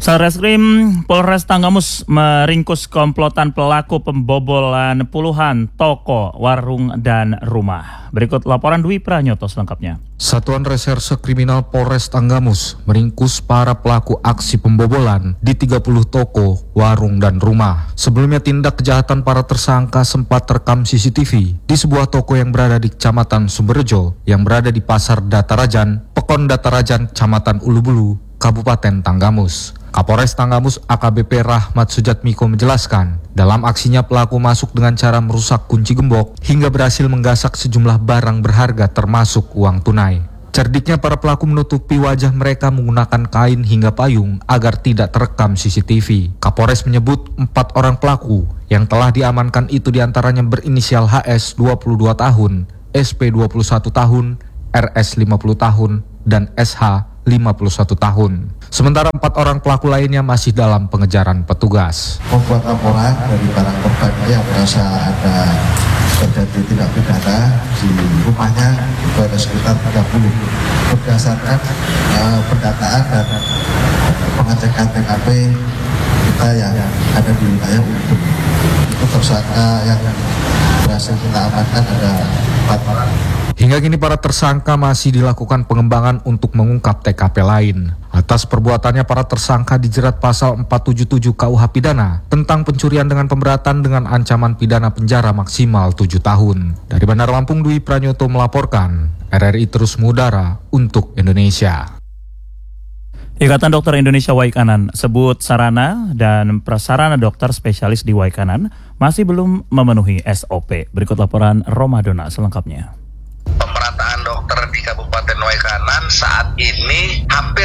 Satreskrim Polres Tanggamus meringkus komplotan pelaku pembobolan puluhan toko, warung, dan rumah. Berikut laporan Dwi Pranyoto selengkapnya. Satuan Reserse Kriminal Polres Tanggamus meringkus para pelaku aksi pembobolan di 30 toko, warung, dan rumah. Sebelumnya tindak kejahatan para tersangka sempat terekam CCTV di sebuah toko yang berada di Kecamatan Sumberjo yang berada di Pasar Datarajan, Pekon Datarajan, Kecamatan Ulubulu, Kabupaten Tanggamus. Kapolres Tanggamus AKBP Rahmat Sujatmiko menjelaskan, dalam aksinya pelaku masuk dengan cara merusak kunci gembok hingga berhasil menggasak sejumlah barang berharga termasuk uang tunai. Cerdiknya para pelaku menutupi wajah mereka menggunakan kain hingga payung agar tidak terekam CCTV. Kapolres menyebut 4 orang pelaku yang telah diamankan itu diantaranya berinisial HS 22 tahun, SP 21 tahun, RS 50 tahun, dan SH 51 tahun. Sementara 4 orang pelaku lainnya masih dalam pengejaran petugas. Membuat laporan dari para korban yang merasa ada terjadi tindak pidana di rumahnya itu ada sekitar 30. Berdasarkan pendataan dan pengecekan TKP kita yang ada di wilayah Ubud, itu tersangka yang berhasil kita amankan ada 4 orang. Hingga kini para tersangka masih dilakukan pengembangan untuk mengungkap TKP lain. Atas perbuatannya para tersangka dijerat pasal 477 KUH Pidana tentang pencurian dengan pemberatan dengan ancaman pidana penjara maksimal 7 tahun. Dari Bandar Lampung, Dwi Pranyoto melaporkan. RRI terus mengudara untuk Indonesia. Ikatan Dokter Indonesia Waikanan sebut sarana dan prasarana dokter spesialis di Waikanan masih belum memenuhi SOP. Berikut laporan Romadona selengkapnya. Pemerataan dokter di Kabupaten Waikanan saat ini hampir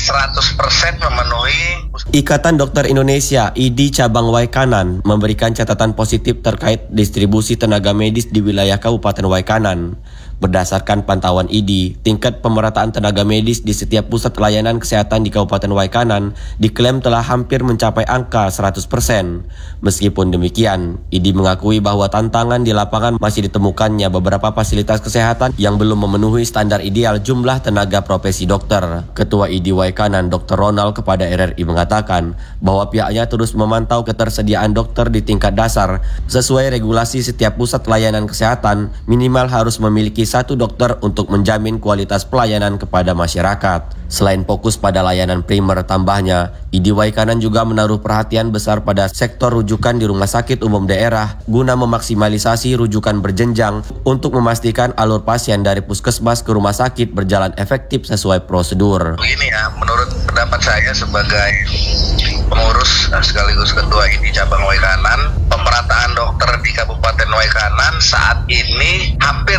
100% memenuhi. Ikatan Dokter Indonesia ID Cabang Waikanan memberikan catatan positif terkait distribusi tenaga medis di wilayah Kabupaten Waikanan. Berdasarkan pantauan ID, tingkat pemerataan tenaga medis di setiap pusat layanan kesehatan di Kabupaten Waikanan diklaim telah hampir mencapai angka 100%. Meskipun demikian, ID mengakui bahwa tantangan di lapangan masih ditemukannya beberapa fasilitas kesehatan yang belum memenuhi standar ideal jumlah tenaga profesi dokter. Ketua ID Waikanan Dr. Ronald kepada RRI mengatakan bahwa pihaknya terus memantau ketersediaan dokter di tingkat dasar. Sesuai regulasi setiap pusat layanan kesehatan, minimal harus memiliki 1 dokter untuk menjamin kualitas pelayanan kepada masyarakat. Selain fokus pada layanan primer, tambahnya, ID Waikanan juga menaruh perhatian besar pada sektor rujukan di rumah sakit umum daerah guna memaksimalisasi rujukan berjenjang untuk memastikan alur pasien dari puskesmas ke rumah sakit berjalan efektif sesuai prosedur. Begini ya, menurut pendapat saya sebagai pengurus sekaligus ketua ID Cabang Waikanan, pemerataan dokter di Kabupaten Waikanan saat ini hampir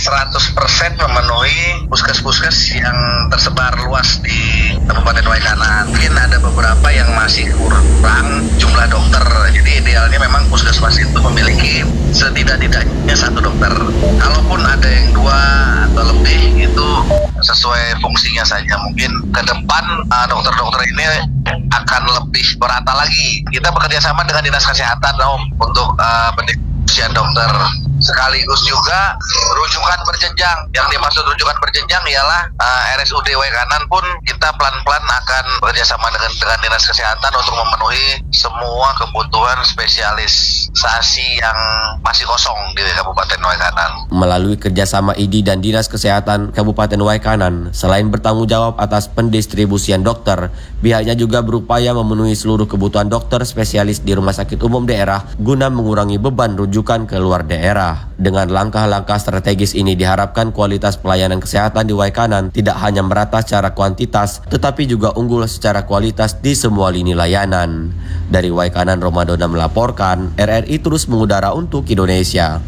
100% memenuhi puskes-puskes yang tersebar luas di Kabupaten Waikanan. Mungkin ada beberapa yang masih kurang jumlah dokter. Jadi idealnya memang puskesmas itu memiliki setidak-tidaknya 1 dokter. Kalaupun ada yang 2 atau lebih itu sesuai fungsinya saja. Mungkin ke depan dokter-dokter ini akan lebih berata lagi. Kita bekerja sama dengan Dinas Kesehatan untuk pendistribusian dokter. Sekaligus juga rujukan berjenjang. Yang dimaksud rujukan berjenjang ialah RSUD Waikanan pun kita pelan-pelan akan bekerjasama dengan Dinas Kesehatan untuk memenuhi semua kebutuhan spesialisasi yang masih kosong di Kabupaten Waikanan. Melalui kerjasama ID dan Dinas Kesehatan Kabupaten Waikanan, selain bertanggung jawab atas pendistribusian dokter, pihaknya juga berupaya memenuhi seluruh kebutuhan dokter spesialis di rumah sakit umum daerah guna mengurangi beban rujukan ke luar daerah. Dengan langkah-langkah strategis ini diharapkan kualitas pelayanan kesehatan di Waikanan tidak hanya merata secara kuantitas, tetapi juga unggul secara kualitas di semua lini layanan. Dari Waikanan, Romadona melaporkan, RRI terus mengudara untuk Indonesia.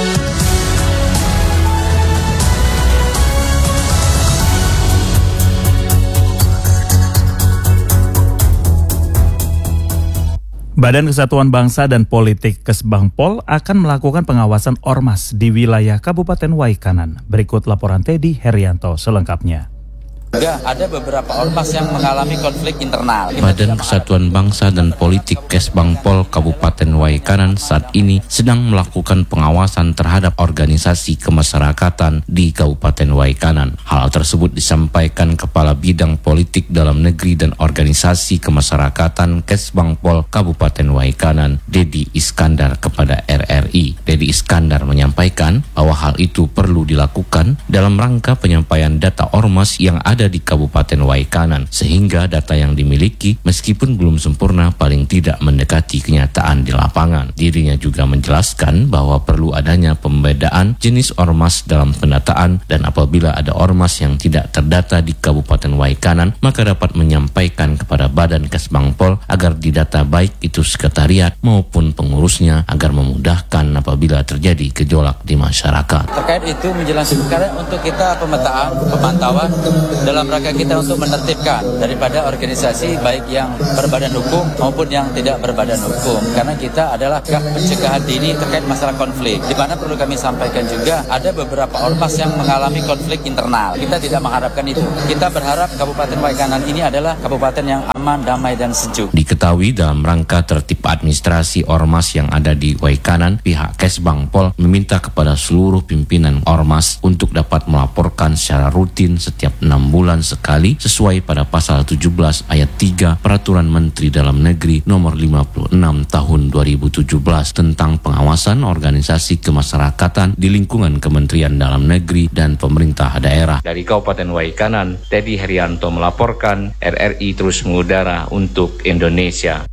Badan Kesatuan Bangsa dan Politik Kesbangpol akan melakukan pengawasan ormas di wilayah Kabupaten Waikanan. Berikut laporan Teddy Herianto selengkapnya. Juga ada beberapa ormas yang mengalami konflik internal. Badan Persatuan Bangsa dan Politik Kesbangpol Kabupaten Waikanan saat ini sedang melakukan pengawasan terhadap organisasi kemasyarakatan di Kabupaten Waikanan. Hal tersebut disampaikan Kepala Bidang Politik Dalam Negeri dan Organisasi Kemasyarakatan Kesbangpol Kabupaten Waikanan, Dedi Iskandar kepada RRI. Dedi Iskandar menyampaikan bahwa hal itu perlu dilakukan dalam rangka penyampaian data ormas yang ada di Kabupaten Waikanan, sehingga data yang dimiliki meskipun belum sempurna paling tidak mendekati kenyataan di lapangan. Dirinya juga menjelaskan bahwa perlu adanya pembedaan jenis ormas dalam pendataan, dan apabila ada ormas yang tidak terdata di Kabupaten Waikanan maka dapat menyampaikan kepada Badan Kesbangpol agar didata baik itu sekretariat maupun pengurusnya agar memudahkan apabila terjadi gejolak di masyarakat. Terkait itu menjelaskan untuk kita pemantauan dalam rangka kita untuk menertibkan daripada organisasi baik yang berbadan hukum maupun yang tidak berbadan hukum, karena kita adalah pencegahan dini terkait masalah konflik, di mana perlu kami sampaikan juga ada beberapa ormas yang mengalami konflik internal. Kita tidak mengharapkan itu. Kita berharap Kabupaten Waikanan ini adalah kabupaten yang aman, damai, dan sejuk. Diketahui dalam rangka tertib administrasi ormas yang ada di Waikanan, pihak Kesbangpol meminta kepada seluruh pimpinan ormas untuk dapat melaporkan secara rutin setiap 6 bulan sekali sesuai pada pasal 17 ayat 3 Peraturan Menteri Dalam Negeri nomor 56 tahun 2017 tentang pengawasan organisasi kemasyarakatan di lingkungan Kementerian Dalam Negeri dan pemerintah daerah. Dari Kabupaten Waikanan, Teddy Herianto melaporkan, RRI terus mengudara untuk Indonesia.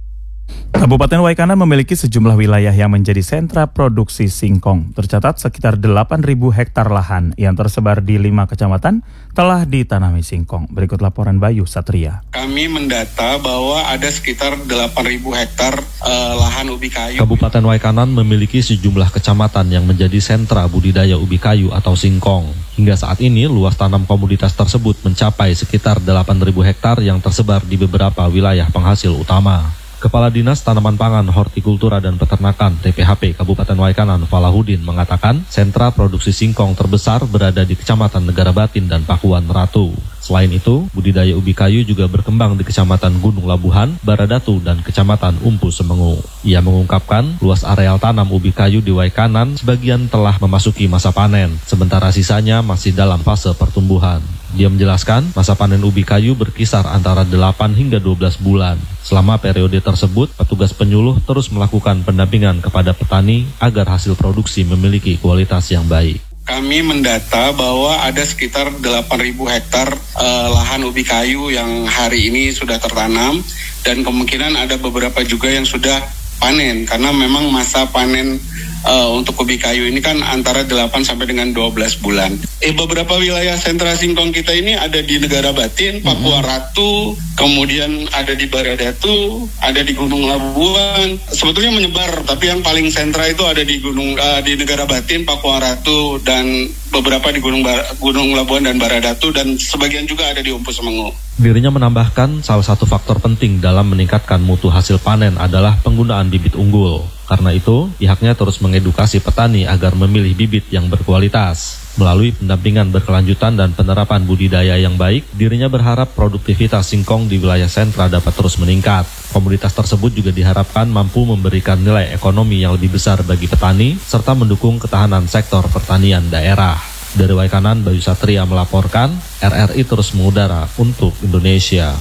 Kabupaten Waikanan memiliki sejumlah wilayah yang menjadi sentra produksi singkong. Tercatat sekitar 8.000 hektar lahan yang tersebar di 5 kecamatan telah ditanami singkong. Berikut laporan Bayu Satria. Kami mendata bahwa ada sekitar 8.000 hektar lahan ubi kayu. Kabupaten Waikanan memiliki sejumlah kecamatan yang menjadi sentra budidaya ubi kayu atau singkong. Hingga saat ini, luas tanam komoditas tersebut mencapai sekitar 8.000 hektar yang tersebar di beberapa wilayah penghasil utama. Kepala Dinas Tanaman Pangan, Hortikultura dan Peternakan TPHP Kabupaten Waikanan Falahudin mengatakan sentra produksi singkong terbesar berada di Kecamatan Negara Batin dan Pakuan Ratu. Selain itu, budidaya ubi kayu juga berkembang di Kecamatan Gunung Labuhan, Baradatu, dan Kecamatan Umpu Semengu. Ia mengungkapkan luas areal tanam ubi kayu di Waikanan sebagian telah memasuki masa panen, sementara sisanya masih dalam fase pertumbuhan. Dia menjelaskan masa panen ubi kayu berkisar antara 8 hingga 12 bulan. Selama periode tersebut, petugas penyuluh terus melakukan pendampingan kepada petani agar hasil produksi memiliki kualitas yang baik. Kami mendata bahwa ada sekitar 8.000 hektar lahan ubi kayu yang hari ini sudah tertanam, dan kemungkinan ada beberapa juga yang sudah panen, karena memang masa panen untuk ubi kayu ini kan antara 8 sampai dengan 12 bulan. Beberapa wilayah sentra singkong kita ini ada di Negara Batin, Papua Ratu, kemudian ada di Baradatu, ada di Gunung Labuan. Sebetulnya menyebar, tapi yang paling sentra itu ada di di Negara Batin, Papua Ratu, dan beberapa di Gunung Labuan dan Baradatu, dan sebagian juga ada di Umpu Semengu. Dirinya menambahkan salah satu faktor penting dalam meningkatkan mutu hasil panen adalah penggunaan bibit unggul. Karena itu, pihaknya terus mengedukasi petani agar memilih bibit yang berkualitas. Melalui pendampingan berkelanjutan dan penerapan budidaya yang baik, dirinya berharap produktivitas singkong di wilayah sentra dapat terus meningkat. Komoditas tersebut juga diharapkan mampu memberikan nilai ekonomi yang lebih besar bagi petani, serta mendukung ketahanan sektor pertanian daerah. Dari Waikanan, Bayu Satria melaporkan, RRI terus mengudara untuk Indonesia.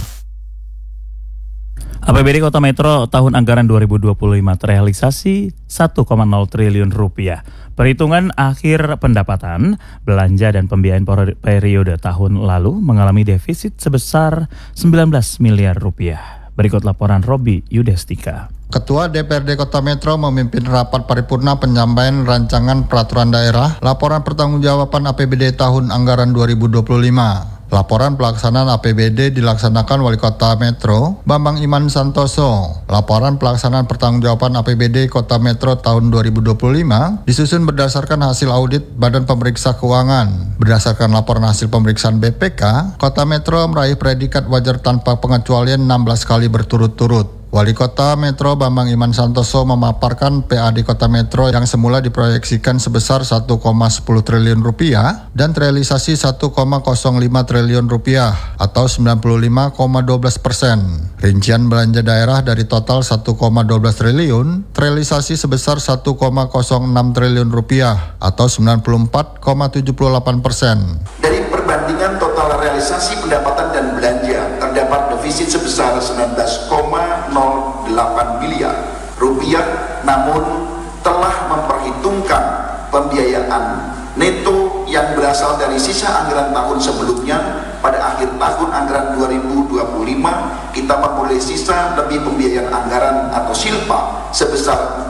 APBD Kota Metro tahun anggaran 2025 terrealisasi 1,0 triliun rupiah. Perhitungan akhir pendapatan, belanja dan pembiayaan periode tahun lalu mengalami defisit sebesar 19 miliar rupiah. Berikut laporan Robi Yudestika. Ketua DPRD Kota Metro memimpin rapat paripurna penyampaian rancangan peraturan daerah, laporan pertanggungjawaban APBD tahun anggaran 2025. Laporan pelaksanaan APBD dilaksanakan Wali Kota Metro, Bambang Iman Santoso. Laporan pelaksanaan pertanggungjawaban APBD Kota Metro tahun 2025 disusun berdasarkan hasil audit Badan Pemeriksa Keuangan. Berdasarkan laporan hasil pemeriksaan BPK, Kota Metro meraih predikat wajar tanpa pengecualian 16 kali berturut-turut. Wali Kota Metro Bambang Iman Santoso memaparkan PAD Kota Metro yang semula diproyeksikan sebesar 1,10 triliun rupiah dan terrealisasi 1,05 triliun rupiah atau 95,12%. Rincian belanja daerah dari total 1,12 triliun, terrealisasi sebesar 1,06 triliun rupiah atau 94,78%. Dari perbandingan total realisasi pendapatan dan belanja, terdapat defisit sebesar 19,08 miliar rupiah, namun telah memperhitungkan pembiayaan neto yang berasal dari sisa anggaran tahun sebelumnya. Pada akhir tahun anggaran 2025 kita memperoleh sisa lebih pembiayaan anggaran atau silpa sebesar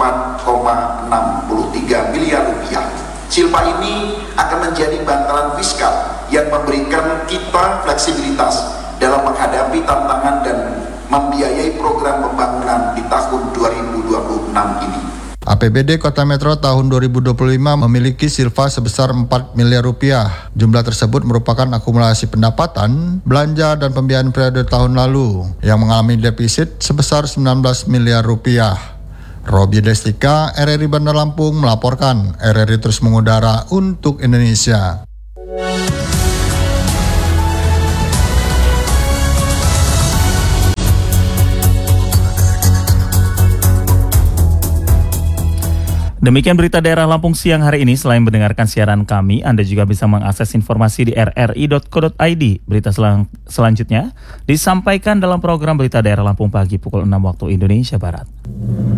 4,63 miliar rupiah. Silpa ini akan menjadi bantalan fiskal yang memberikan kita fleksibilitas dalam menghadapi tantangan dan membiayai program pembangunan di tahun 2026 ini. APBD Kota Metro tahun 2025 memiliki silpa sebesar 4 miliar rupiah. Jumlah tersebut merupakan akumulasi pendapatan, belanja, dan pembiayaan periode tahun lalu yang mengalami defisit sebesar 19 miliar rupiah. Robi Destika, RRI Bandar Lampung melaporkan. RRI terus mengudara untuk Indonesia. Demikian berita daerah Lampung siang hari ini. Selain mendengarkan siaran kami, Anda juga bisa mengakses informasi di rri.co.id. Berita selanjutnya disampaikan dalam program Berita Daerah Lampung pagi pukul 6 waktu Indonesia Barat.